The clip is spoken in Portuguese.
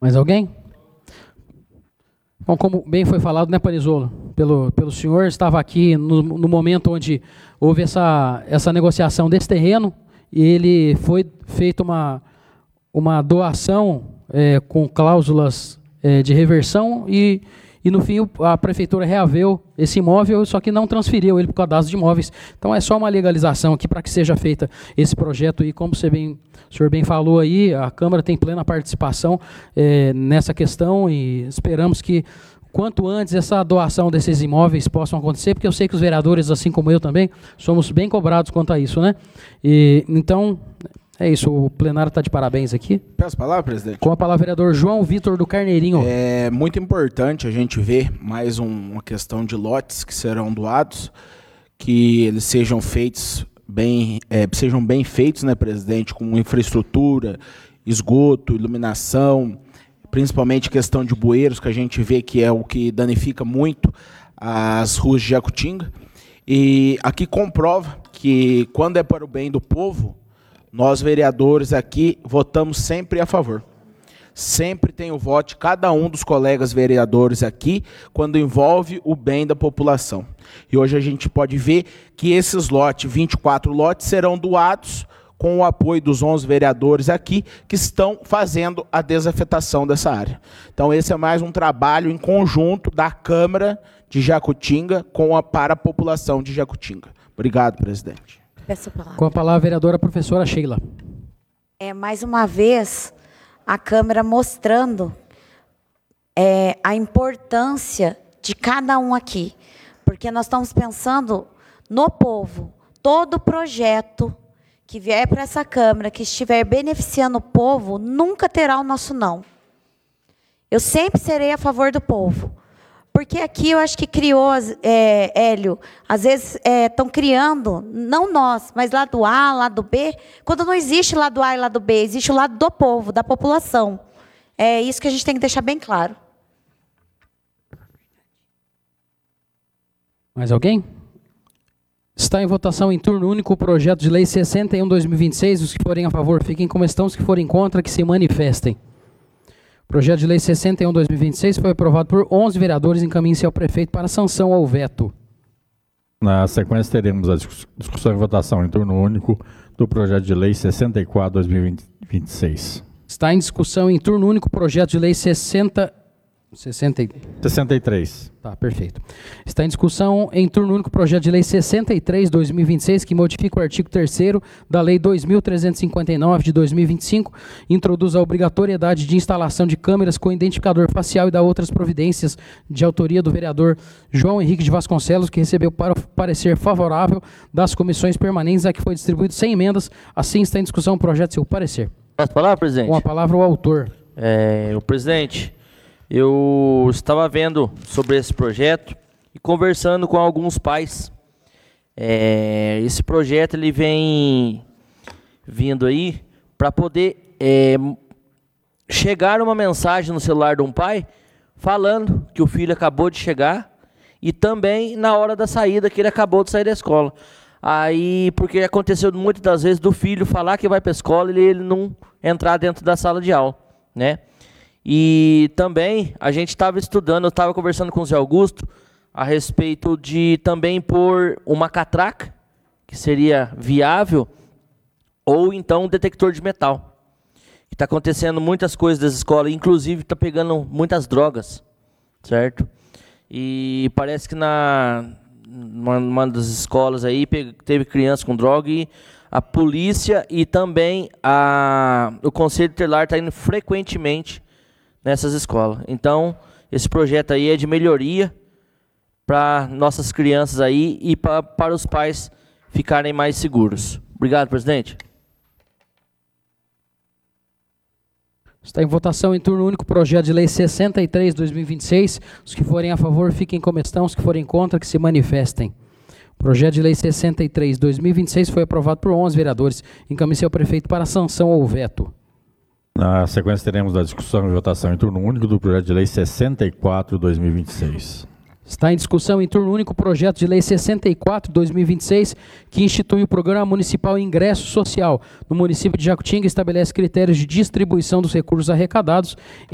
Mais alguém? Bom, como bem foi falado, né, Parizzolo, pelo senhor, estava aqui no momento onde houve essa negociação desse terreno, e ele foi feita uma doação com cláusulas de reversão, e no fim a prefeitura reaveu esse imóvel, só que não transferiu ele para o cadastro de imóveis. Então é só uma legalização aqui para que seja feita esse projeto, e como o senhor bem falou aí, a Câmara tem plena participação nessa questão, e esperamos que quanto antes essa doação desses imóveis possam acontecer, porque eu sei que os vereadores, assim como eu também, somos bem cobrados quanto a isso, né? Então, é isso, o plenário está de parabéns aqui. Peço a palavra, presidente. Com a palavra, vereador João Vitor do Carneirinho. É muito importante a gente ver mais uma questão de lotes que serão doados, que eles sejam feitos sejam bem feitos, né, presidente, com infraestrutura, esgoto, iluminação, principalmente questão de bueiros, que a gente vê que é o que danifica muito as ruas de Jacutinga. E aqui comprova que, quando é para o bem do povo, nós, vereadores aqui, votamos sempre a favor. Sempre tem o voto de cada um dos colegas vereadores aqui, quando envolve o bem da população. E hoje a gente pode ver que esses lotes, 24 lotes, serão doados com o apoio dos 11 vereadores aqui, que estão fazendo a desafetação dessa área. Então, esse é mais um trabalho em conjunto da Câmara de Jacutinga para a população de Jacutinga. Obrigado, presidente. Peço a palavra. Com a palavra, a vereadora professora Sheila. Mais uma vez, a Câmara mostrando a importância de cada um aqui, porque nós estamos pensando no povo. Todo projeto que vier para essa Câmara, que estiver beneficiando o povo, nunca terá o nosso não. Eu sempre serei a favor do povo. Porque aqui eu acho que criou, Hélio, às vezes estão criando, não nós, mas lado A, lado B, quando não existe lado A e lado B, existe o lado do povo, da população. É isso que a gente tem que deixar bem claro. Mais alguém? Está em votação em turno único o projeto de lei 61/2026. Os que forem a favor, fiquem como estão. Os que forem contra, que se manifestem. O projeto de lei 61/2026 foi aprovado por 11 vereadores. Encaminhe-se ao prefeito para sanção ou veto. Na sequência, teremos a discussão e votação em turno único do projeto de lei 64/2026. Está em discussão em turno único o projeto de lei 63. Tá, perfeito. Está em discussão em turno único o projeto de lei 63/2026, que modifica o artigo 3º da Lei 2.359 de 2025, introduz a obrigatoriedade de instalação de câmeras com identificador facial e dá outras providências, de autoria do vereador João Henrique de Vasconcelos, que recebeu parecer favorável das comissões permanentes, a que foi distribuído sem emendas. Assim está em discussão o projeto, seu parecer. Posso falar, presidente? Com a palavra o autor. O presidente, eu estava vendo sobre esse projeto e conversando com alguns pais. Esse projeto ele vem vindo aí para poder chegar uma mensagem no celular de um pai falando que o filho acabou de chegar e também na hora da saída, que ele acabou de sair da escola. Aí, porque aconteceu muitas das vezes do filho falar que vai para a escola e ele não entrar dentro da sala de aula, né? E também a gente estava estudando, eu estava conversando com o Zé Augusto a respeito de também pôr uma catraca, que seria viável, ou então um detector de metal. Está acontecendo muitas coisas das escolas, inclusive está pegando muitas drogas, certo? E parece que numa das escolas aí teve criança com droga e a polícia e também o Conselho Tutelar está indo frequentemente nessas escolas. Então, esse projeto aí é de melhoria para nossas crianças aí e para os pais ficarem mais seguros. Obrigado, presidente. Está em votação em turno único o projeto de lei 63/2026. Os que forem a favor, fiquem como estão. Os que forem contra, que se manifestem. O projeto de lei 63/2026 foi aprovado por 11 vereadores. Encaminhe-se ao prefeito para sanção ou veto. Na sequência, teremos a discussão e votação em turno único do projeto de lei 64/2026. Está em discussão em turno único o projeto de lei 64/2026, que institui o Programa Municipal Ingresso Social no município de Jacutinga e estabelece critérios de distribuição dos recursos arrecadados